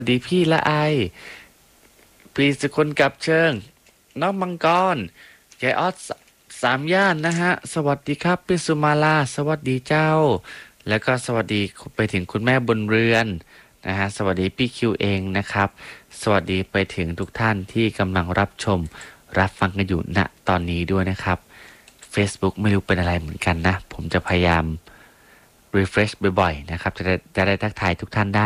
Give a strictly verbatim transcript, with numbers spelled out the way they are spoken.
ดีพี่ละไอพี่สกุลกับเชิงน้องมังกรยายออสสสามย่านนะฮะสวัสดีครับพี่สุมาลาสวัสดีเจ้าแล้วก็สวัสดีไปถึงคุณแม่บนเรือนนะฮะสวัสดีพี่คิวเองนะครับสวัสดีไปถึงทุกท่านที่กำลังรับชมรับฟังกันอยู่ณตอนนี้ด้วยนะครับ Facebook ไม่รู้เป็นอะไรเหมือนกันนะผมจะพยายาม refresh บ่อยๆนะครับจะได้จะได้ทักทายทุกท่านได้